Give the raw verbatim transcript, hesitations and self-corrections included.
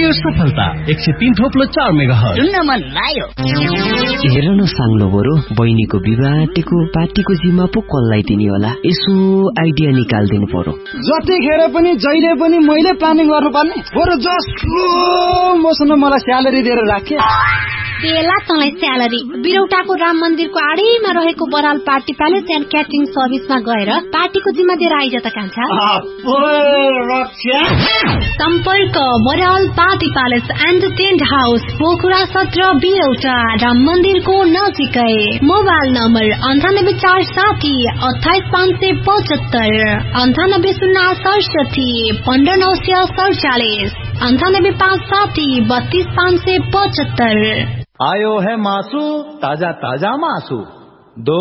Radio सफलता एक सय तीन थोप्लो चार मेगाहर्ज सुन्न मन लाग्यो। हेर न साङ्लो बरु बहिनीको विवाहको पार्टीको जिम्मा पो कसलाई दिने होला, यसो आइडिया निकाल्दिनु पर्यो। जतिखेर पनि जहिले पनि मैले प्लानिङ गर्नुपर्ने, बरु जसको मसँग मलाई स्यालेरी दिएर राखे। बेला तँलाई स्यालेरी बिरौटाको राम मन्दिरको आडैमा रहेको Baral party palace and catering सर्भिसमा गएर पार्टीको जिम्मा दिएर आइज त कान्छा। सम्पर्क Baral party palace and tent house, Pokhara सत्र, बिरौटा, राम मन्दिरको नजिकै। मोबाइल नम्बर अन्ठानब्बे चार साठी अठाइस पाँच सय पचहत्तर, अन्ठानब्बे शून्य सडसठी पन्ध्र नौ सय सडचालिस, अन्ठानब्बे पाँच साठी बत्तीस पाँच सय पचहत्तर। आयो है मासू, ताजा ताजा मासू। दो